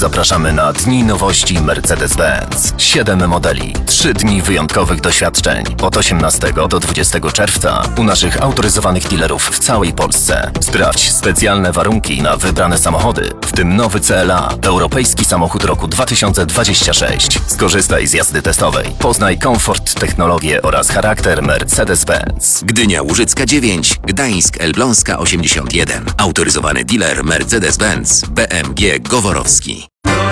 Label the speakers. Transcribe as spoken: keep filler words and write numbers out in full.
Speaker 1: zapraszamy na Dni Nowości Mercedes-Benz. Siedem modeli, trzy dni wyjątkowych doświadczeń. Od osiemnastego do dwudziestego czerwca u naszych autoryzowanych dealerów w całej Polsce. Sprawdź specjalne warunki na wybrane samochody, w tym nowy C L A, europejski samochód roku dwa tysiące dwudziestego szóstego. Skorzystaj z jazdy testowej. Poznaj komfort, technologię oraz charakter Mercedes-Benz.
Speaker 2: Gdynia Łużycka dziewięć, Gdańsk Elbląska osiemdziesiąt jeden. Autoryzowany dealer Mercedes-Benz B M G Goworowski.